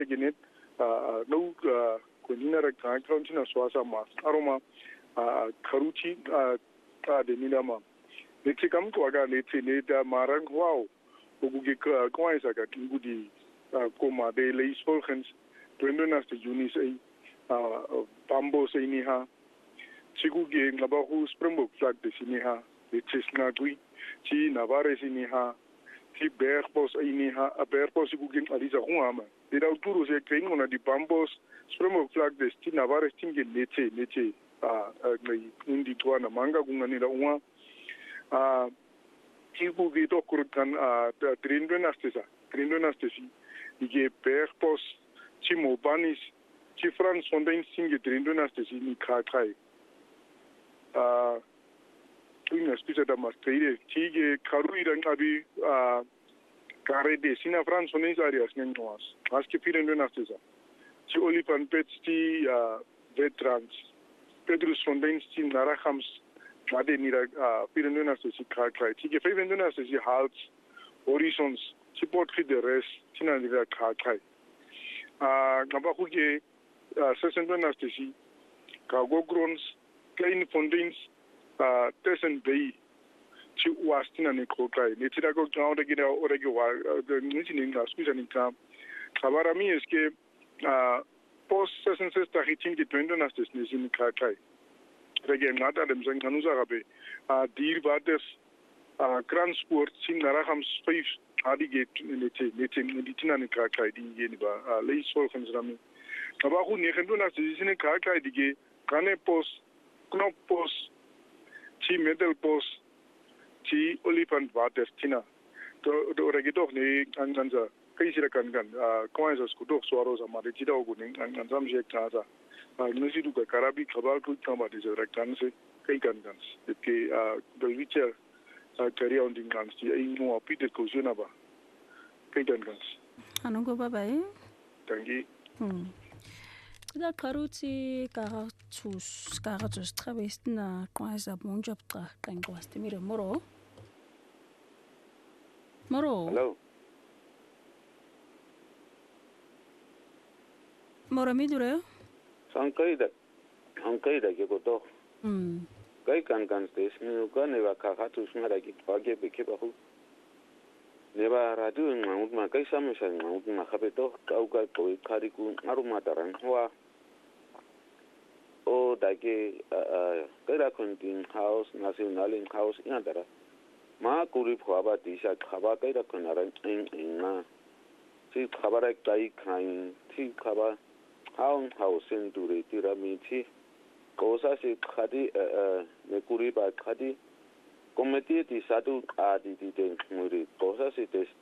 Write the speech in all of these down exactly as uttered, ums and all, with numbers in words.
genet no kunina ra kan kauntina swasa mas aroma karuchi ta de minama neti kam to aga neti ne da marang wow uguge kwa isa ka ngudi koma de leis volgens twendonas de junis ai bambo se ni ha chiguge ngabahu Springbok flag de sini ha de chisna gui chi navare sini ha chi bergbos ai ni ha a bergbos guge alisa huama de da turu se kring ona di bambos Springbok flag de chi navare tinge nete nete a ngai indi tuana manga kungani da unga a chigu vito kurkan a trindwenas tesa trindwenas tesi ige bergbos chi mobanis chi Frans Fontaine singe trindwenas tesi ni kakai a ina spisa da mastreide tige karuiran abi a kare de sina Frans Fontaine arias nenwas aske trindwenas tesa chi olipan petsti a veterans Pedrus Fontaine chi narahams Made nira pirenduna se si kakai. Tige fevenduna se si halts horizons. Si potri de res tina nira kakai. Ngaba kuge sesenduna se si kagogrons klein fontaines tesen bay. Si wastina ne kakai. Ne tira ko gaun de gira orege wa nisi ninga squeeze ninga. Kabarami eske post sesen sesta hitin ki twenduna se ne si kakai. Regen nada dem zijn kanuza gabe a dier bates a transport sin naraham space adi gate nete nete nitina ne ka kai di yeni ba a leis volgens rami kaba ku ne kendo na sisine ka kai dige kane post knop post chi metal post chi olifant bates tina to do regito ne anganza kai sira kan kan a coins as kudo swaro za mari tida ogu ne anganzam je kaza Nusi duka karabi kabal tu tama di zara kanse kai kan kans. Ke belvicha carry on din kans. Ti ai mo apite kozuna ba kai kan kans. Anu ko babai. Tangi. Hmm. Da karuti kara tus kara tus travest na kwaisa monjob tra kan kwaste mire moro. Moro. Hello. Moro midure. Sankai da sankai da ke koto. Hmm. Kai kan kan station ko ne ba ka ka tu sma da ki page be ke ba hu. Ne ba radio ngamut ma kai sam sa ngamut ma khabe to kau ka ko khari ku aru ma taran wa o da ke kai da kontin house national in house ina dara ma kuri phwa ba ti sa khaba kai da kon aran in in na si khabara kai khain ti khaba Haung hausen dure tira miti cosa se khadi me kuri ba khadi komiti ti satu adi ti den muri cosa se des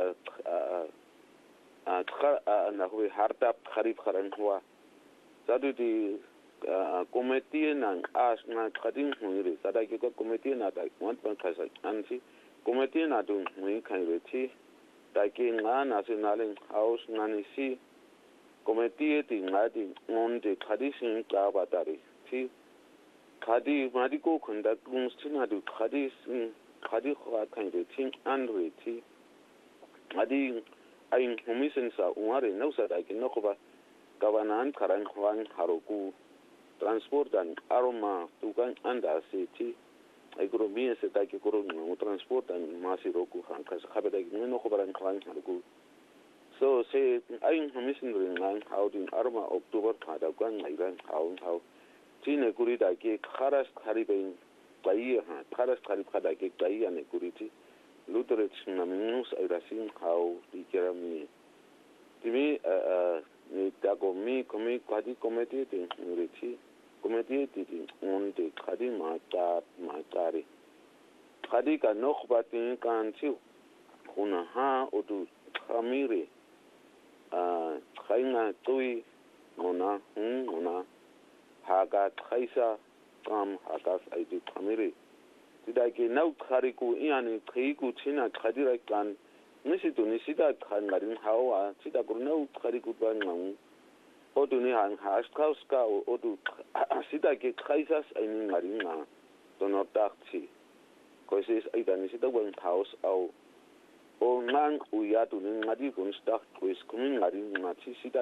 a a na hui harta kharif kharan huwa satu ti komiti na as na khadi muri sada ke ko komiti na da want ban khasa ansi komiti na du muri khai reti ta ke nga national house nani si Komiti ti ngadi ngonde khadi sin ka batari ti khadi mari ko khunda kumstina du khadi sin khadi kha kan de tin andre ti adi ain humisen sa umare no sa da kin no ba kawanan karan khwan haroku transport dan aroma tukan anda se ti economia se ta ki koron no transport dan masiroku han ka khabe da no ko baran khwan haroku So say aing hamisin ring ngang how din arma October pada kwan ngairan how how tine kuri da ke kharas khari bein kai ha kharas khari khada ke kai ane kuri ti lutere tsna minus airasin how di kerami timi ni ta ko mi komi kwadi komite tin nguriti komite ti on de khadi ma ta ma tari khadi ka nokhbatin kan ti kuna ha odu khamire a khainga tui mona hun mona haga khaisa kam hagas aidi khamire tidake nau khariku iani khiku china khadira kan nisi tu nisi da khan garin hawa sida kur nau khariku ban ngang odu ni han has kaus ka odu sida ke khaisas aini garin nga dono takchi koisis aida nisi da ban house au o ngang u ya tu ni ngadi kun stak kuis kumin ngari ngati sida